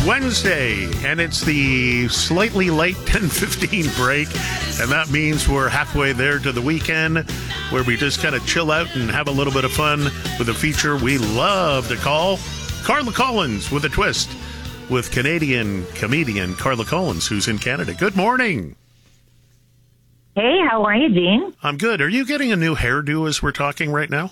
Wednesday, and it's the slightly late 10:15 break, and that means we're halfway there to the weekend where we just kind of chill out and have a little bit of fun with a feature we love to call Carla Collins with a Twist, with Canadian comedian Carla Collins, who's in Canada. Good morning. Hey, how are you, Dean? I'm good. Are you getting a new hairdo as we're talking right now?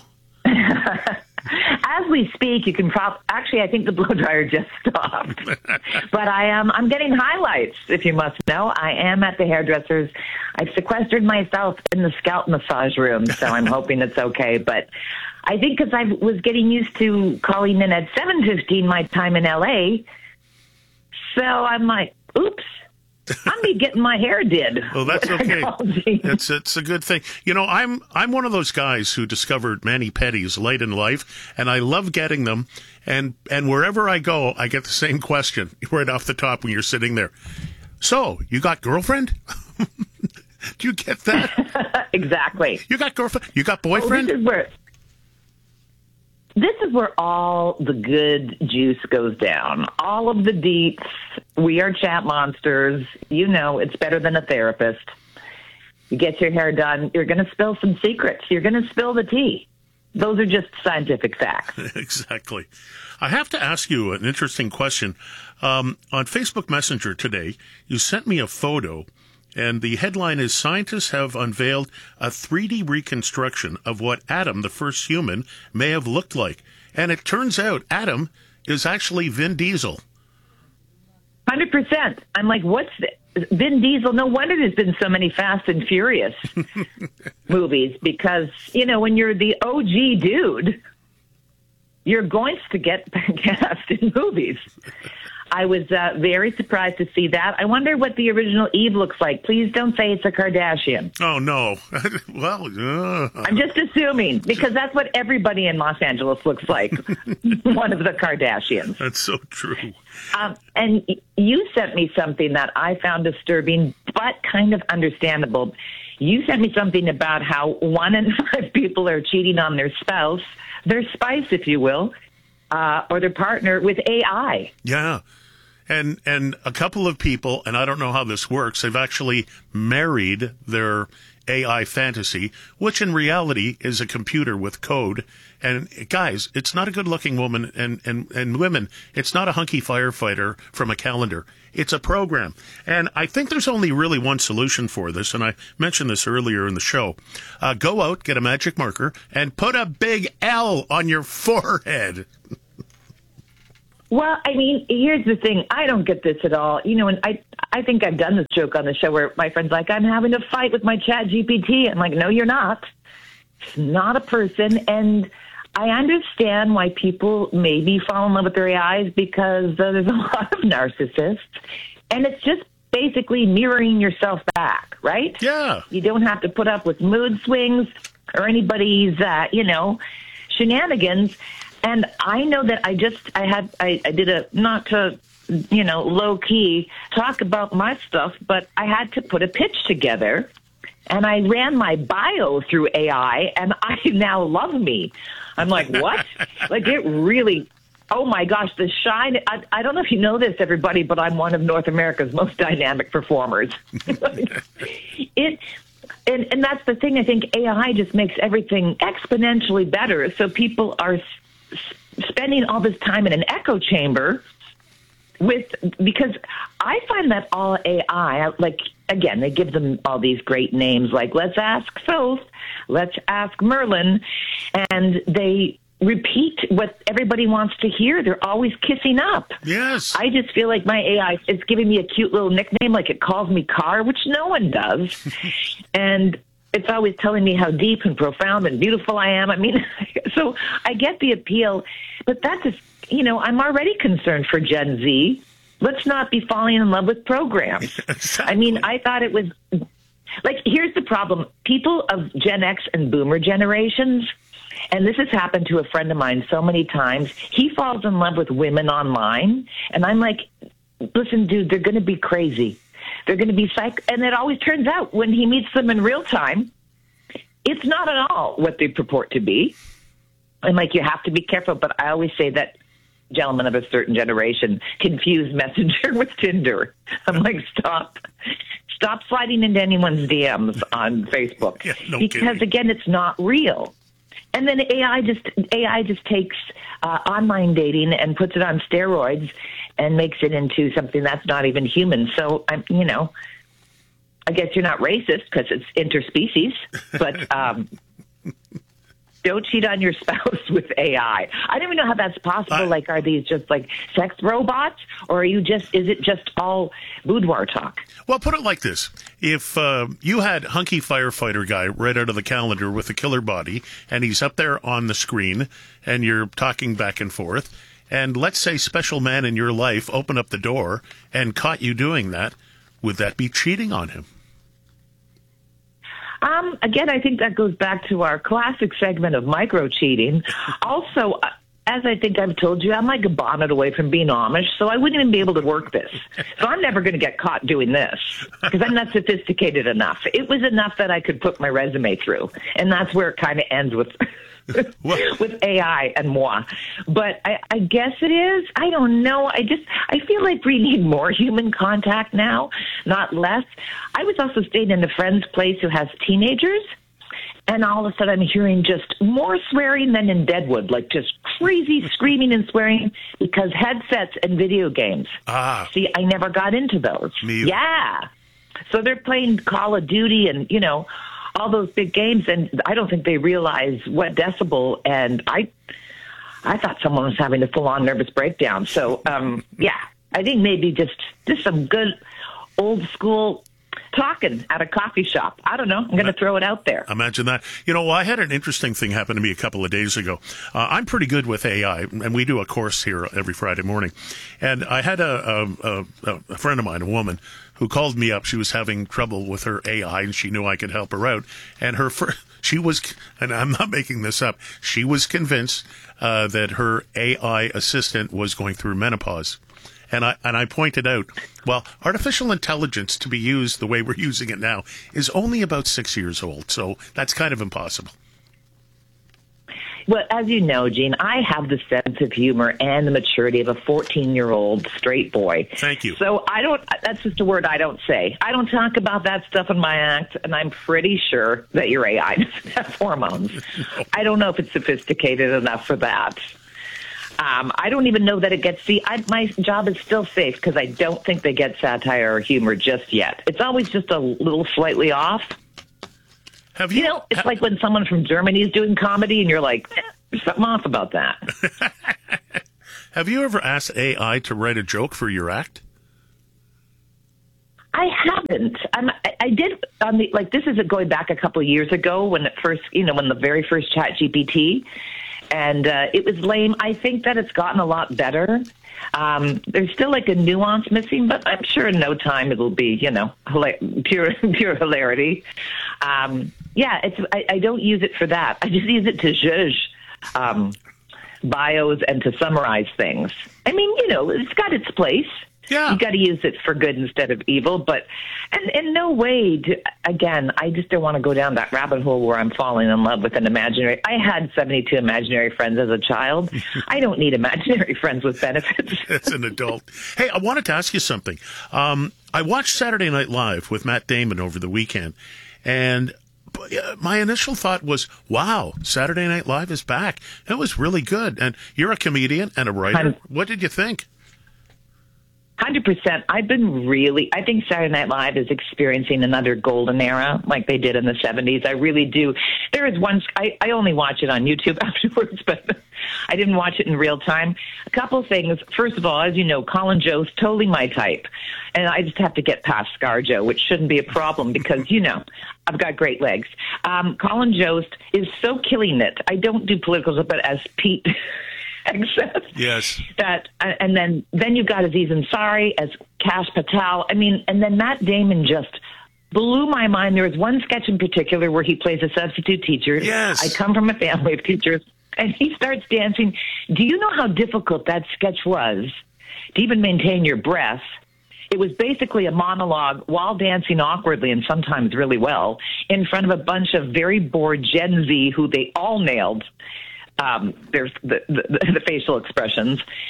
As we speak, you can actually, I think the blow dryer just stopped. But I'm getting highlights, if you must know. I am at the hairdresser's. I've sequestered myself in the scalp massage room, so I'm hoping it's okay. But I think because I was getting used to calling in at 7:15 my time in LA, so I'm like, oops. I'm be getting my hair did. Well, that's okay. It's a good thing. You know, I'm one of those guys who discovered mani-pedis late in life, and I love getting them. And wherever I go, I get the same question right off the top when you're sitting there. So, you got girlfriend? Do you get that? Exactly. You got girlfriend? You got boyfriend? This is where all the good juice goes down. All of the deets. We are chat monsters. You know, it's better than a therapist. You get your hair done. You're going to spill some secrets. You're going to spill the tea. Those are just scientific facts. Exactly. I have to ask you an interesting question. On Facebook Messenger today, you sent me a photo, and the headline is, "Scientists have unveiled a 3D reconstruction of what Adam, the first human, may have looked like." And it turns out Adam is actually Vin Diesel. 100%. I'm like, what's Vin Diesel? No wonder there's been so many Fast and Furious movies, because, you know, when you're the OG dude, you're going to get cast in movies. I was very surprised to see that. I wonder what the original Eve looks like. Please don't say it's a Kardashian. Oh, no. Well, I'm just assuming, because that's what everybody in Los Angeles looks like. One of the Kardashians. That's so true. And you sent me something that I found disturbing, but kind of understandable. You sent me something about how 1 in 5 people are cheating on their spouse, their spice, if you will, or their partner with AI. Yeah. And a couple of people, and I don't know how this works, they've actually married their AI fantasy, which in reality is a computer with code. And guys, it's not a good-looking woman, and women, it's not a hunky firefighter from a calendar. It's a program. And I think there's only really one solution for this, and I mentioned this earlier in the show. Go out, get a magic marker, and put a big L on your forehead. Well, I mean, here's the thing. I don't get this at all. You know, and I think I've done this joke on the show where my friend's like, I'm having a fight with my chat GPT. I'm like, no, you're not. It's not a person. And I understand why people maybe fall in love with their AIs, because there's a lot of narcissists. And it's just basically mirroring yourself back, right? Yeah. You don't have to put up with mood swings or anybody's, shenanigans. And I know that I did a, not to, low key talk about my stuff, but I had to put a pitch together, and I ran my bio through AI, and I now love me. I'm like, what? Like, it really, oh my gosh, the shine. I don't know if you know this, everybody, but I'm one of North America's most dynamic performers. And that's the thing. I think AI just makes everything exponentially better. So people are spending all this time in an echo chamber because I find that all AI, like, again, they give them all these great names, like let's ask Thoth, let's ask Merlin, and they repeat what everybody wants to hear. They're always kissing up. Yes. I just feel like my AI is giving me a cute little nickname, like it calls me Car, which no one does. And it's always telling me how deep and profound and beautiful I am. I mean, so I get the appeal, but that's just, I'm already concerned for Gen Z. Let's not be falling in love with programs. Exactly. I mean, I thought it was, like, here's the problem. People of Gen X and Boomer generations, and this has happened to a friend of mine so many times, he falls in love with women online, and I'm like, listen, dude, they're going to be crazy. They're going to be psych, and it always turns out when he meets them in real time, it's not at all what they purport to be. And like, you have to be careful. But I always say that gentlemen of a certain generation confuse Messenger with Tinder. I'm like, stop sliding into anyone's DMs on Facebook. Yeah, no because kidding. again, it's not real. And then AI just takes online dating and puts it on steroids and makes it into something that's not even human. So I guess you're not racist because it's interspecies, but don't cheat on your spouse with AI. I don't even know how that's possible. Like, are these just like sex robots, or is it just all boudoir talk? Well, put it like this. If you had hunky firefighter guy right out of the calendar with a killer body, and he's up there on the screen, and you're talking back and forth, and let's say special man in your life opened up the door and caught you doing that, would that be cheating on him? Again, I think that goes back to our classic segment of micro cheating. Also, as I think I've told you, I'm like a bonnet away from being Amish, so I wouldn't even be able to work this. So I'm never going to get caught doing this because I'm not sophisticated enough. It was enough that I could put my resume through, and that's where it kind of ends with with AI and moi. But I guess it is. I don't know. I feel like we need more human contact now, not less. I was also staying in a friend's place who has teenagers, and all of a sudden I'm hearing just more swearing than in Deadwood, like just crazy screaming and swearing because headsets and video games. See, I never got into those. Me either. Yeah. So they're playing Call of Duty and, all those big games, and I don't think they realize what decibel, and I thought someone was having a full-on nervous breakdown. So, yeah, I think maybe just some good old-school talking at a coffee shop. I don't know. I'm going to throw it out there. Imagine that. I had an interesting thing happen to me a couple of days ago. I'm pretty good with AI, and we do a course here every Friday morning. And I had a friend of mine, a woman, who called me up. She was having trouble with her AI, and she knew I could help her out. And she was, and I'm not making this up, she was convinced that her AI assistant was going through menopause. And I pointed out, well, artificial intelligence to be used the way we're using it now is only about 6 years old. So that's kind of impossible. Well, as you know, Gene, I have the sense of humor and the maturity of a 14-year-old straight boy. Thank you. So that's just a word I don't say. I don't talk about that stuff in my act, and I'm pretty sure that your AI doesn't have hormones. No. I don't know if it's sophisticated enough for that. I don't even know that it gets, my job is still safe because I don't think they get satire or humor just yet. It's always just a little slightly off. It's like when someone from Germany is doing comedy and you're like, there's something off about that. Have you ever asked AI to write a joke for your act? I haven't. I did this is going back a couple of years ago when it first, when the very first ChatGPT, and it was lame. I think that it's gotten a lot better. There's still like a nuance missing, but I'm sure in no time it'll be, pure hilarity. I don't use it for that. I just use it to judge bios and to summarize things. I mean, it's got its place. Yeah. You got to use it for good instead of evil, but and in no way, again, I just don't want to go down that rabbit hole where I'm falling in love with an imaginary. I had 72 imaginary friends as a child. I don't need imaginary friends with benefits. As an adult. Hey, I wanted to ask you something. I watched Saturday Night Live with Matt Damon over the weekend, and my initial thought was, wow, Saturday Night Live is back. It was really good. And you're a comedian and a writer. What did you think? 100%. I think Saturday Night Live is experiencing another golden era like they did in the 70s. I really do. There is one, I only watch it on YouTube afterwards, but I didn't watch it in real time. A couple of things. First of all, as you know, Colin Jost, totally my type. And I just have to get past ScarJo, which shouldn't be a problem because, I've got great legs. Colin Jost is so killing it. I don't do politicals, but as Pete... Excess. Yes. And then you've got Aziz Ansari as Kash Patel. I mean, and then Matt Damon just blew my mind. There was one sketch in particular where he plays a substitute teacher. Yes. I come from a family of teachers. And he starts dancing. Do you know how difficult that sketch was to even maintain your breath? It was basically a monologue while dancing awkwardly and sometimes really well in front of a bunch of very bored Gen Z who they all nailed. There's the facial expressions.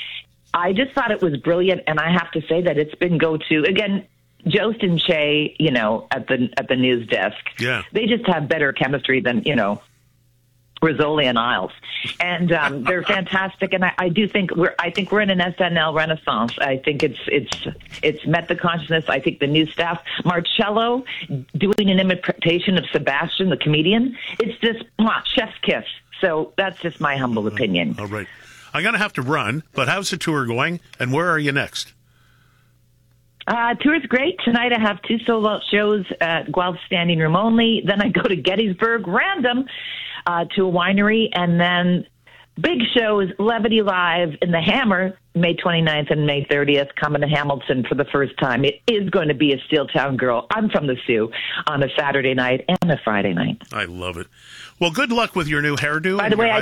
I just thought it was brilliant, and I have to say that it's been go-to. Again, Jost and Shay, at the news desk, they just have better chemistry than, Rizzoli and Isles, and they're fantastic. And I do think we're in an SNL renaissance. I think it's met the consciousness. I think the new staff, Marcello doing an imitation of Sebastian, the comedian, it's just chef's kiss. So that's just my humble opinion. All right, I'm gonna have to run, but how's the tour going, and where are you next? Tour's great. Tonight I have 2 sold-out shows at Guelph Standing Room Only. Then I go to Gettysburg, random, to a winery. And then big shows, Levity Live in the Hammer, May 29th and May 30th, coming to Hamilton for the first time. It is going to be a Steeltown girl. I'm from the Sioux on a Saturday night and a Friday night. I love it. Well, good luck with your new hairdo. By the way, I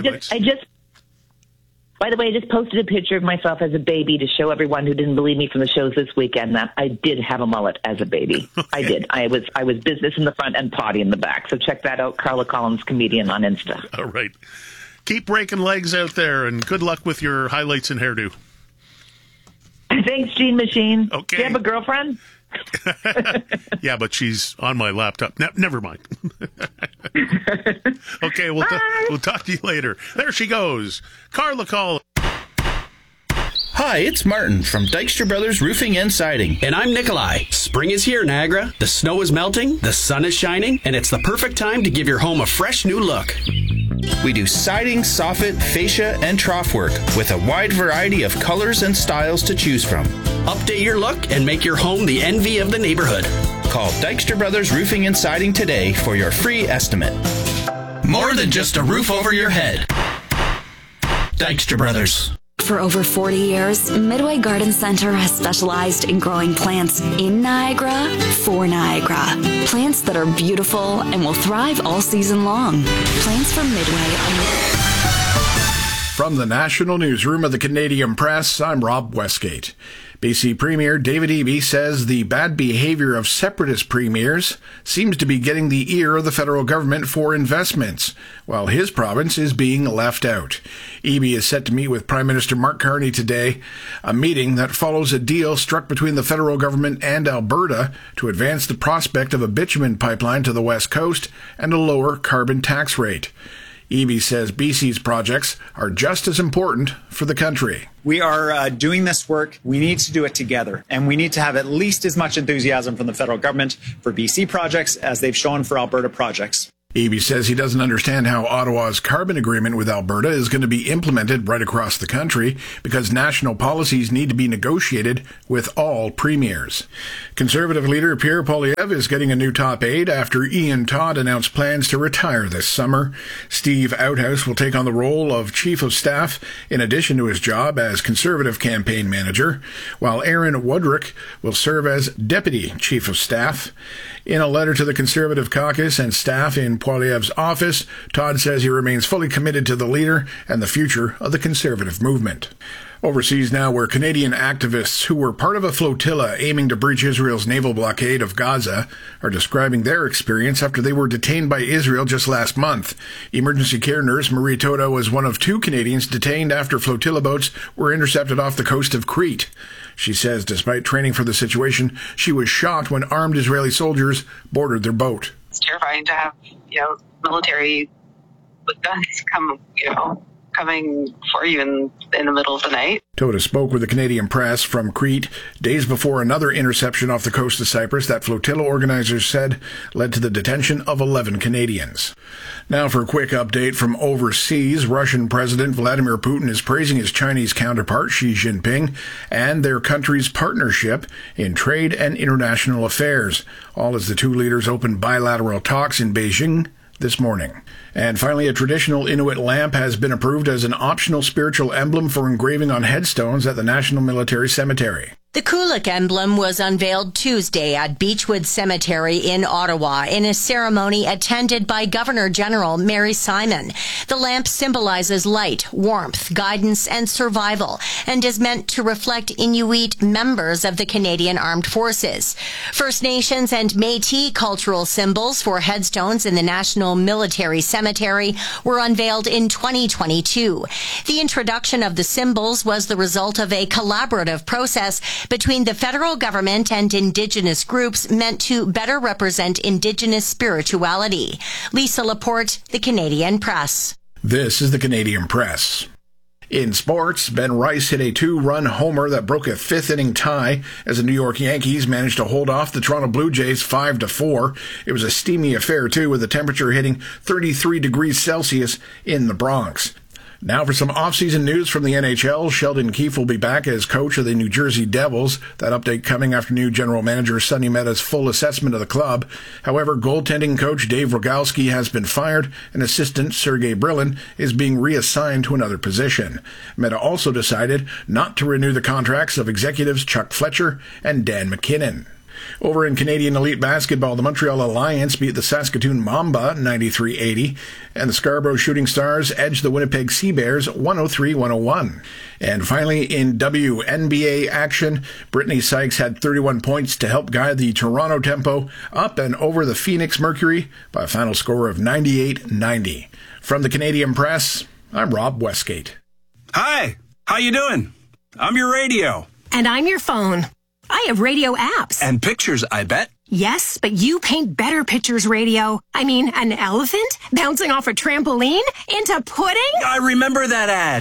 just posted a picture of myself as a baby to show everyone who didn't believe me from the shows this weekend that I did have a mullet as a baby. Okay. I did. I was business in the front and potty in the back. So check that out, Carla Collins Comedian on Insta. All right. Keep breaking legs out there, and good luck with your highlights and hairdo. Thanks, Gene Machine. Okay. Do you have a girlfriend? Yeah, but she's on my laptop. Never mind. Okay, we'll talk to you later. There she goes. Carla Collins. Hi, it's Martin from Dykstra Brothers Roofing and Siding. And I'm Nikolai. Spring is here, Niagara. The snow is melting, the sun is shining, and it's the perfect time to give your home a fresh new look. We do siding, soffit, fascia, and trough work with a wide variety of colors and styles to choose from. Update your look and make your home the envy of the neighborhood. Call Dykstra Brothers Roofing and Siding today for your free estimate. More than just a roof over your head. Dykstra Brothers. For over 40 years, Midway Garden Center has specialized in growing plants in Niagara for Niagara. Plants that are beautiful and will thrive all season long. Plants from Midway. From the National Newsroom of the Canadian Press, I'm Rob Westgate. BC Premier David Eby says the bad behavior of separatist premiers seems to be getting the ear of the federal government for investments, while his province is being left out. Eby is set to meet with Prime Minister Mark Carney today, a meeting that follows a deal struck between the federal government and Alberta to advance the prospect of a bitumen pipeline to the west coast and a lower carbon tax rate. Eby says BC's projects are just as important for the country. We are doing this work. We need to do it together. And we need to have at least as much enthusiasm from the federal government for BC projects as they've shown for Alberta projects. Eby says he doesn't understand how Ottawa's carbon agreement with Alberta is going to be implemented right across the country because national policies need to be negotiated with all premiers. Conservative leader Pierre Poilievre is getting a new top aide after Ian Todd announced plans to retire this summer. Steve Outhouse will take on the role of Chief of Staff in addition to his job as Conservative campaign manager, while Aaron Woodrick will serve as Deputy Chief of Staff. In a letter to the Conservative caucus and staff in Poilievre's office, Todd says he remains fully committed to the leader and the future of the Conservative movement. Overseas now, where Canadian activists who were part of a flotilla aiming to breach Israel's naval blockade of Gaza are describing their experience after they were detained by Israel just last month. Emergency care nurse Marie Tota was one of 2 Canadians detained after flotilla boats were intercepted off the coast of Crete. She says despite training for the situation, she was shocked when armed Israeli soldiers boarded their boat. It's terrifying to have, military with guns coming for you in the middle of the night. Tota spoke with the Canadian Press from Crete days before another interception off the coast of Cyprus that flotilla organizers said led to the detention of 11 Canadians. Now for a quick update from overseas, Russian President Vladimir Putin is praising his Chinese counterpart Xi Jinping and their country's partnership in trade and international affairs, all as the 2 leaders open bilateral talks in Beijing this morning. And finally, a traditional Inuit lamp has been approved as an optional spiritual emblem for engraving on headstones at the National Military Cemetery. The Kulik emblem was unveiled Tuesday at Beechwood Cemetery in Ottawa in a ceremony attended by Governor General Mary Simon. The lamp symbolizes light, warmth, guidance, and survival, and is meant to reflect Inuit members of the Canadian Armed Forces. First Nations and Métis cultural symbols for headstones in the National Military Cemetery were unveiled in 2022. The introduction of the symbols was the result of a collaborative process between the federal government and Indigenous groups meant to better represent Indigenous spirituality. Lisa Laporte, The Canadian Press. This is The Canadian Press. In sports, Ben Rice hit a 2-run homer that broke a fifth-inning tie as the New York Yankees managed to hold off the Toronto Blue Jays 5-4. It was a steamy affair, too, with the temperature hitting 33 degrees Celsius in the Bronx. Now for some off-season news from the NHL. Sheldon Keefe will be back as coach of the New Jersey Devils. That update coming after new general manager Sonny Meta's full assessment of the club. However, goaltending coach Dave Rogalski has been fired, and assistant Sergei Brylin is being reassigned to another position. Meta also decided not to renew the contracts of executives Chuck Fletcher and Dan McKinnon. Over in Canadian Elite Basketball, the Montreal Alliance beat the Saskatoon Mamba 93-80, and the Scarborough Shooting Stars edged the Winnipeg Sea Bears 103-101. And finally, in WNBA action, Brittany Sykes had 31 points to help guide the Toronto Tempo up and over the Phoenix Mercury by a final score of 98-90. From the Canadian Press, I'm Rob Westgate. Hi, how you doing? I'm your radio. And I'm your phone. I have radio apps. And pictures, I bet. Yes, but you paint better pictures, radio. I mean, an elephant bouncing off a trampoline into pudding? I remember that ad.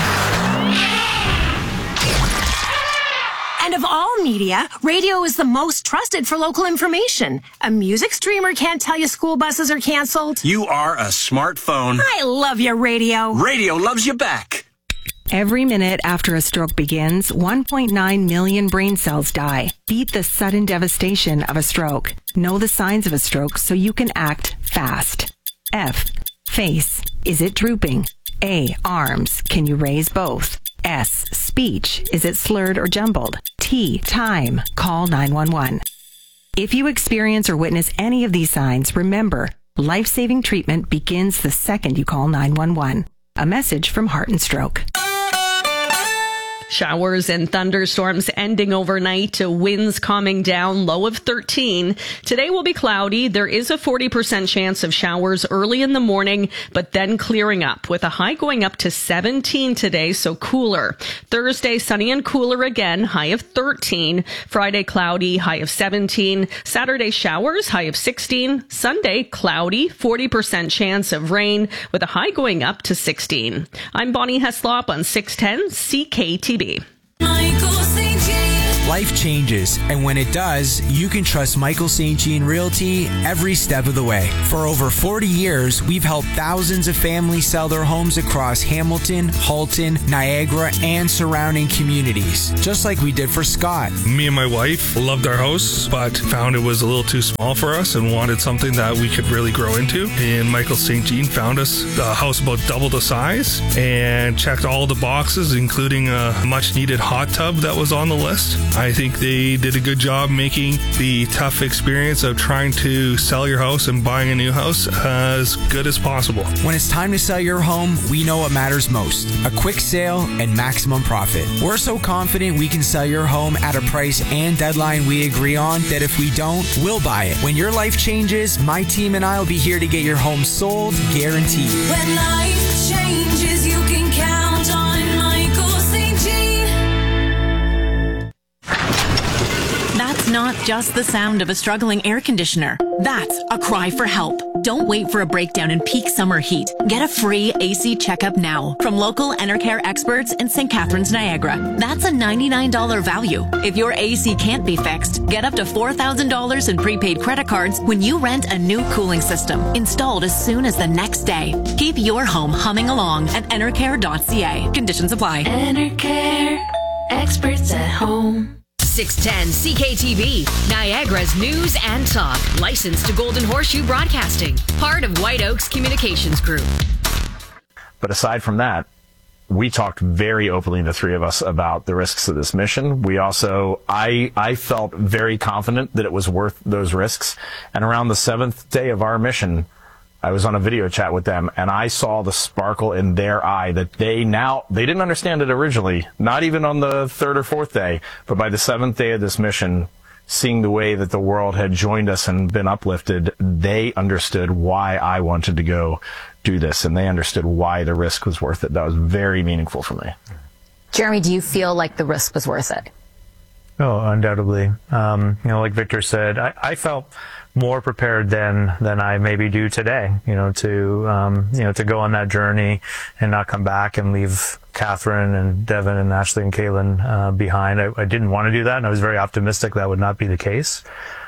And of all media, radio is the most trusted for local information. A music streamer can't tell you school buses are canceled. You are a smartphone. I love your radio. Radio loves you back. Every minute after a stroke begins, 1.9 million brain cells die. Beat the sudden devastation of a stroke. Know the signs of a stroke so you can act fast. F. Face. Is it drooping? A. Arms. Can you raise both? S. Speech. Is it slurred or jumbled? T. Time. Call 911. If you experience or witness any of these signs, remember, life-saving treatment begins the second you call 911. A message from Heart and Stroke. Showers and thunderstorms ending overnight, winds calming down, low of 13. Today will be cloudy. There is a 40% chance of showers early in the morning, but then clearing up with a high going up to 17 today, so cooler. Thursday, sunny and cooler again, high of 13. Friday, cloudy, high of 17. Saturday, showers, high of 16. Sunday, cloudy, 40% chance of rain with a high going up to 16. I'm Bonnie Heslop on 610 CKTB. Life changes, and when it does, you can trust Michael St. Jean Realty every step of the way. For over 40 years, we've helped thousands of families sell their homes across Hamilton, Halton, Niagara, and surrounding communities, just like we did for Scott. Me and my wife loved our house, but found it was a little too small for us and wanted something that we could really grow into. And Michael St. Jean found us a house about double the size and checked all the boxes, including a much-needed hot tub that was on the list. I think they did a good job making the tough experience of trying to sell your house and buying a new house as good as possible. When it's time to sell your home, we know what matters most: a quick sale and maximum profit. We're so confident we can sell your home at a price and deadline we agree on that if we don't, we'll buy it. When your life changes, my team and I will be here to get your home sold, guaranteed. When life changes, you can count on Michael St. Jean. That's not just the sound of a struggling air conditioner. That's a cry for help. Don't wait for a breakdown in peak summer heat. Get a free AC checkup now from local Enercare experts in St. Catharines, Niagara. That's a $99 value. If your AC can't be fixed, get up to $4,000 in prepaid credit cards when you rent a new cooling system, installed as soon as the next day. Keep your home humming along at enercare.ca. Conditions apply. Enercare, experts at home. 610 CKTB, Niagara's news and talk. Licensed to Golden Horseshoe Broadcasting. Part of White Oaks Communications Group. But aside from that, we talked very openly, the three of us, about the risks of this mission. We also, I felt very confident that it was worth those risks. And around the 7th day of our mission, I was on a video chat with them, and I saw the sparkle in their eye that they didn't understand it originally, not even on the 3rd or 4th day, but by the 7th day of this mission, seeing the way that the world had joined us and been uplifted, they understood why I wanted to go do this, and they understood why the risk was worth it. That was very meaningful for me. Jeremy, do you feel like the risk was worth it? Oh, undoubtedly. Like Victor said, I felt more prepared than I maybe do today, to go on that journey and not come back and leave Catherine and Devin and Ashley and Kaylin behind. I didn't want to do that, and I was very optimistic that would not be the case.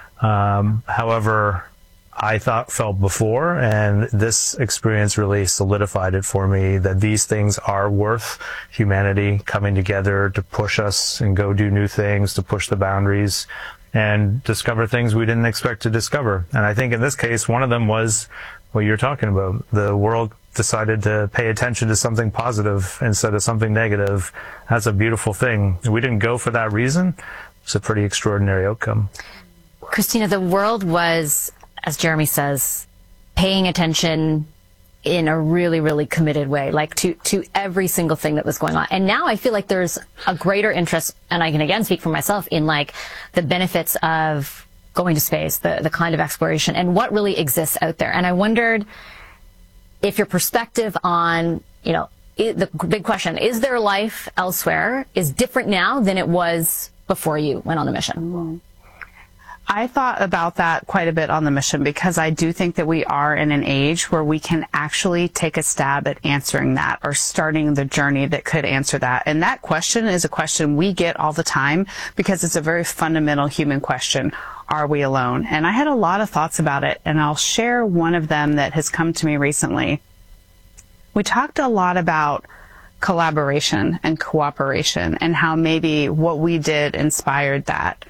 However, I felt before, and this experience really solidified it for me, that these things are worth humanity coming together to push us and go do new things, to push the boundaries and discover things we didn't expect to discover. And I think in this case, one of them was what you're talking about. The world decided to pay attention to something positive instead of something negative. That's a beautiful thing. We didn't go for that reason. It's a pretty extraordinary outcome. Christina, the world was, as Jeremy says, paying attention in a really, really committed way, like to every single thing that was going on. And now I feel like there's a greater interest, and I can again speak for myself, in like the benefits of going to space, the kind of exploration and what really exists out there. And I wondered if your perspective on, the big question, is there life elsewhere, is different now than it was before you went on the mission? I thought about that quite a bit on the mission, because I do think that we are in an age where we can actually take a stab at answering that, or starting the journey that could answer that. And that question is a question we get all the time, because it's a very fundamental human question. Are we alone? And I had a lot of thoughts about it, and I'll share one of them that has come to me recently. We talked a lot about collaboration and cooperation, and how maybe what we did inspired that.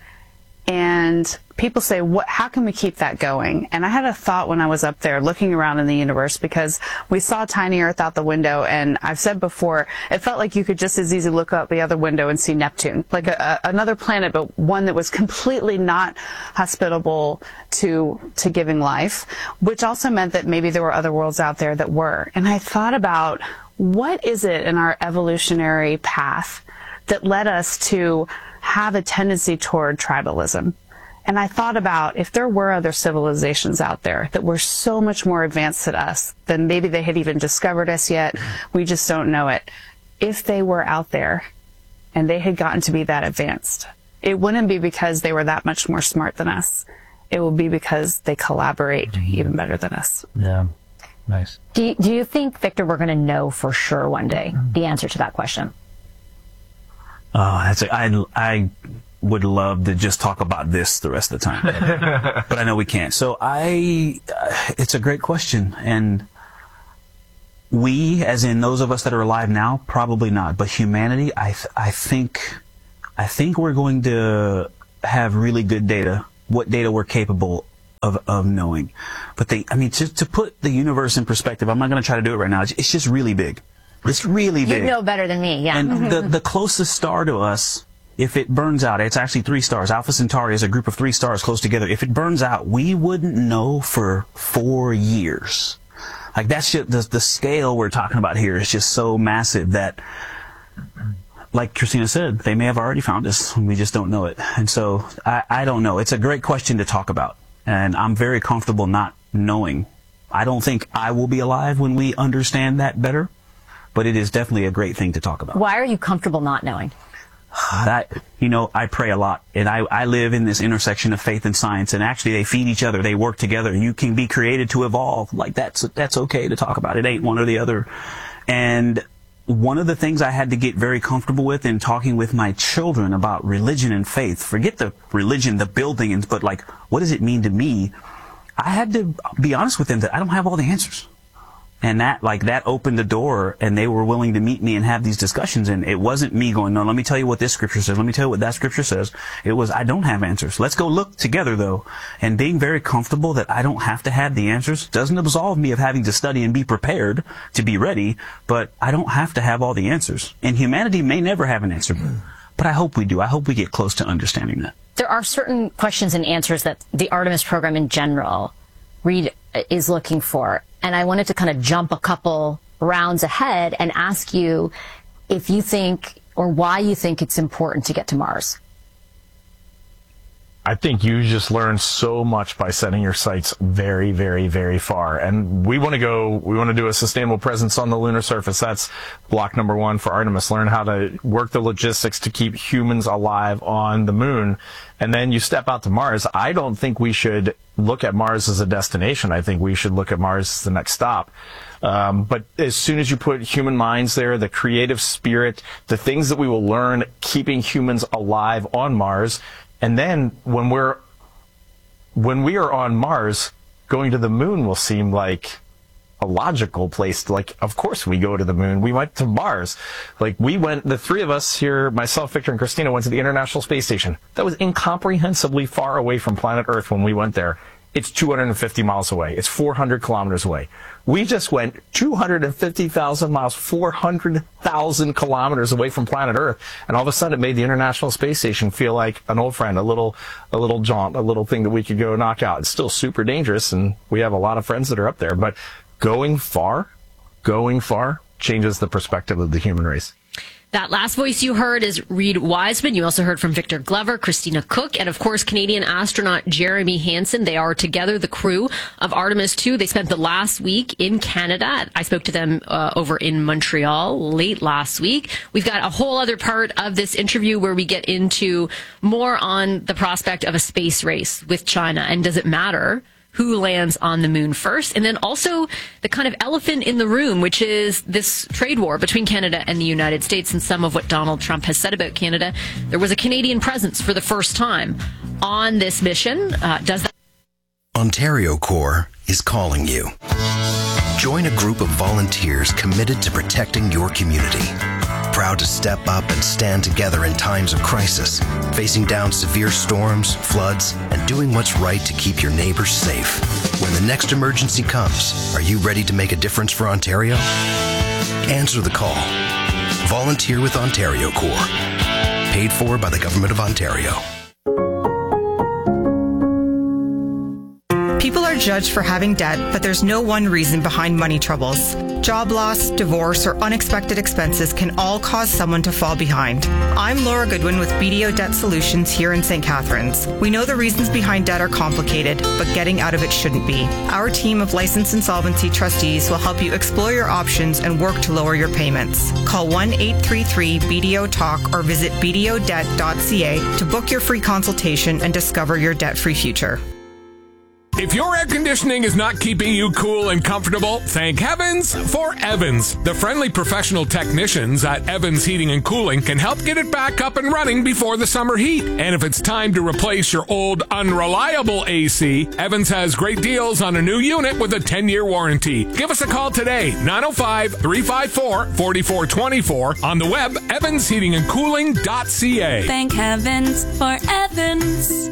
And people say, how can we keep that going? And I had a thought when I was up there looking around in the universe, because we saw tiny Earth out the window, and I've said before, it felt like you could just as easily look out the other window and see Neptune, like another planet, but one that was completely not hospitable to giving life, which also meant that maybe there were other worlds out there that were. And I thought about, what is it in our evolutionary path that led us to have a tendency toward tribalism? And I thought about, if there were other civilizations out there that were so much more advanced than us, then maybe they had even discovered us yet, we just don't know it. If they were out there and they had gotten to be that advanced, it wouldn't be because they were that much more smart than us. It would be because they collaborate even better than us. Yeah. Nice. Do you think, Victor, we're going to know for sure one day the answer to that question? Oh, I would love to just talk about this the rest of the time, but I know we can't. So it's a great question, and we, as in those of us that are alive now, probably not. But humanity, I think we're going to have really good data. What data we're capable of knowing. But to put the universe in perspective, I'm not going to try to do it right now. It's just really big. It's really big. You know better than me, yeah. And the closest star to us, if it burns out, it's actually 3 stars. Alpha Centauri is a group of 3 stars close together. If it burns out, we wouldn't know for 4 years. Like, that's just the scale we're talking about here is just so massive that, like Christina said, they may have already found us. We just don't know it. And so I don't know. It's a great question to talk about. And I'm very comfortable not knowing. I don't think I will be alive when we understand that better. But it is definitely a great thing to talk about. Why are you comfortable not knowing? I pray a lot, and I live in this intersection of faith and science, and actually they feed each other. They work together, and you can be created to evolve. Like, that's okay to talk about. It ain't one or the other. And one of the things I had to get very comfortable with in talking with my children about religion and faith, forget the religion, the building, but what does it mean to me? I had to be honest with them that I don't have all the answers. And that opened the door, and they were willing to meet me and have these discussions. And it wasn't me going, no, let me tell you what this scripture says. Let me tell you what that scripture says. It was, I don't have answers. Let's go look together, though. And being very comfortable that I don't have to have the answers doesn't absolve me of having to study and be prepared to be ready, but I don't have to have all the answers. And humanity may never have an answer, but I hope we do. I hope we get close to understanding that. There are certain questions and answers that the Artemis program in general, Reed, is looking for. And I wanted to kind of jump a couple rounds ahead and ask you if you think or why you think it's important to get to Mars. I think you just learn so much by setting your sights very, very, very far. And we want to do a sustainable presence on the lunar surface. That's block number 1 for Artemis. Learn how to work the logistics to keep humans alive on the moon. And then you step out to Mars. I don't think we should look at Mars as a destination. I think we should look at Mars as the next stop. But as soon as you put human minds there, the creative spirit, the things that we will learn keeping humans alive on Mars, and then when we are on Mars, going to the moon will seem like a logical place to, like, of course we go to the moon. We went to Mars. Like, the 3 of us here, myself, Victor, and Christina, went to the International Space Station. That was incomprehensibly far away from planet Earth when we went there. It's 250 miles away. It's 400 kilometers away. We just went 250,000 miles, 400,000 kilometers away from planet Earth. And all of a sudden it made the International Space Station feel like an old friend, a little jaunt, a little thing that we could go knock out. It's still super dangerous, and we have a lot of friends that are up there. But going far changes the perspective of the human race. That last voice you heard is Reed Wiseman. You also heard from Victor Glover, Christina Cook, and of course, Canadian astronaut Jeremy Hansen. They are together the crew of Artemis 2. They spent the last week in Canada. I spoke to them over in Montreal late last week. We've got a whole other part of this interview where we get into more on the prospect of a space race with China, and does it matter who lands on the moon first? And then also the kind of elephant in the room, which is this trade war between Canada and the United States, and some of what Donald Trump has said about Canada. There was a Canadian presence for the first time on this mission. Ontario Corps is calling you. Join a group of volunteers committed to protecting your community. Proud to step up and stand together in times of crisis, facing down severe storms, floods, and doing what's right to keep your neighbors safe. When the next emergency comes, are you ready to make a difference for Ontario? Answer the call. Volunteer with Ontario Corps. Paid for by the Government of Ontario. People are judged for having debt, but there's no one reason behind money troubles. Job loss, divorce, or unexpected expenses can all cause someone to fall behind. I'm Laura Goodwin with BDO Debt Solutions here in St. Catharines. We know the reasons behind debt are complicated, but getting out of it shouldn't be. Our team of licensed insolvency trustees will help you explore your options and work to lower your payments. Call 1-833-BDO-TALK or visit bdodebt.ca to book your free consultation and discover your debt-free future. If your air conditioning is not keeping you cool and comfortable, thank heavens for Evans. The friendly professional technicians at Evans Heating and Cooling can help get it back up and running before the summer heat. And if it's time to replace your old unreliable AC, Evans has great deals on a new unit with a 10-year warranty. Give us a call today, 905-354-4424. On the web, evansheatingandcooling.ca. Thank heavens for Evans.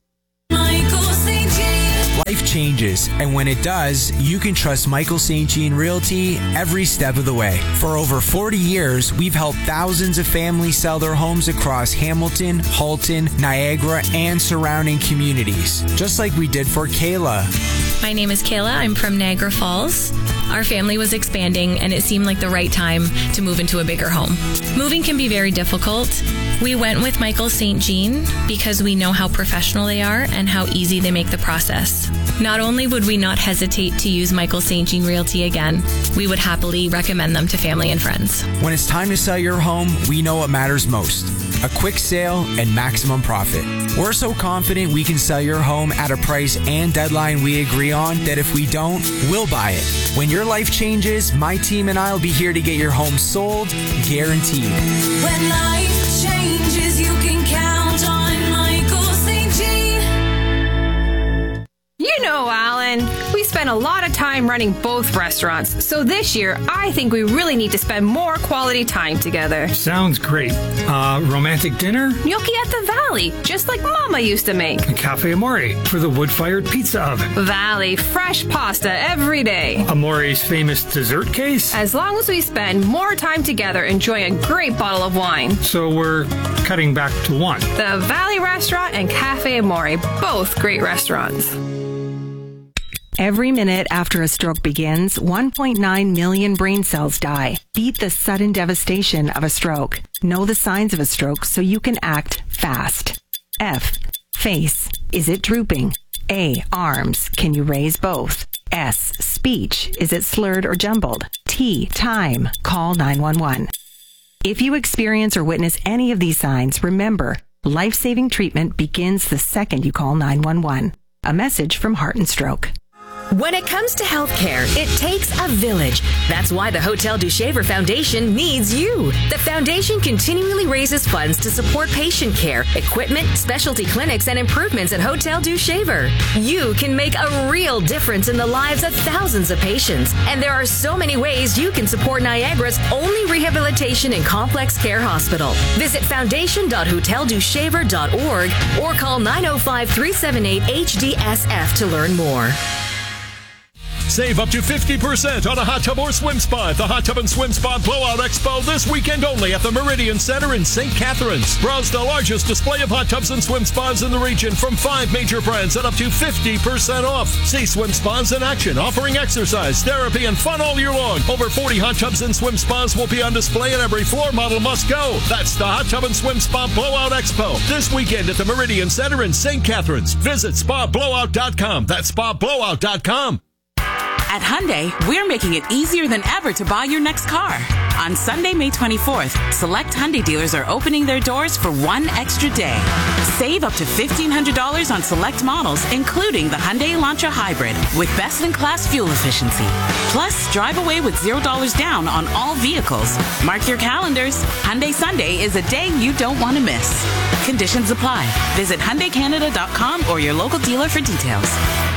Life changes, and when it does, you can trust Michael St. Jean Realty every step of the way. For over 40 years, we've helped thousands of families sell their homes across Hamilton, Halton, Niagara, and surrounding communities, just like we did for Kayla. My name is Kayla. I'm from Niagara Falls. Our family was expanding, and it seemed like the right time to move into a bigger home. Moving can be very difficult. We went with Michael St. Jean because we know how professional they are and how easy they make the process. Not only would we not hesitate to use Michael St. Jean Realty again, we would happily recommend them to family and friends. When it's time to sell your home, we know what matters most: a quick sale and maximum profit. We're so confident we can sell your home at a price and deadline we agree on that if we don't, we'll buy it. When your life changes, my team and I will be here to get your home sold, guaranteed. When life changes, you can count on Michael St. Jean. You know, Alan, we spent spent a lot of time running both restaurants, so this year I think we really need to spend more quality time together. Sounds great. Romantic dinner? Gnocchi at the Valley, just like Mama used to make. Cafe Amore for the wood-fired pizza oven. Valley, fresh pasta every day. Amore's famous dessert case? As long as we spend more time together enjoying a great bottle of wine. So we're cutting back to one. The Valley Restaurant and Cafe Amore, both great restaurants. Every minute after a stroke begins, 1.9 million brain cells die. Beat the sudden devastation of a stroke. Know the signs of a stroke so you can act fast. F. Face. Is it drooping? A. Arms. Can you raise both? S. Speech. Is it slurred or jumbled? T. Time. Call 911. If you experience or witness any of these signs, remember, life-saving treatment begins the second you call 911. A message from Heart and Stroke. When it comes to healthcare, it takes a village. That's why the Hotel du Shaver Foundation needs you. The foundation continually raises funds to support patient care, equipment, specialty clinics, and improvements at Hotel du Shaver. You can make a real difference in the lives of thousands of patients. And there are so many ways you can support Niagara's only rehabilitation and complex care hospital. Visit foundation.hoteldushaver.org or call 905-378-HDSF to learn more. Save up to 50% on a hot tub or swim spa at the Hot Tub and Swim Spa Blowout Expo this weekend only at the Meridian Center in St. Catharines. Browse the largest display of hot tubs and swim spas in the region from 5 major brands at up to 50% off. See swim spas in action, offering exercise, therapy, and fun all year long. Over 40 hot tubs and swim spas will be on display and every floor model must go. That's the Hot Tub and Swim Spa Blowout Expo this weekend at the Meridian Center in St. Catharines. Visit spablowout.com. That's spablowout.com. At Hyundai, we're making it easier than ever to buy your next car. On Sunday, May 24th, select Hyundai dealers are opening their doors for one extra day. Save up to $1,500 on select models, including the Hyundai Elantra Hybrid, with best-in-class fuel efficiency. Plus, drive away with $0 down on all vehicles. Mark your calendars. Hyundai Sunday is a day you don't want to miss. Conditions apply. Visit HyundaiCanada.com or your local dealer for details.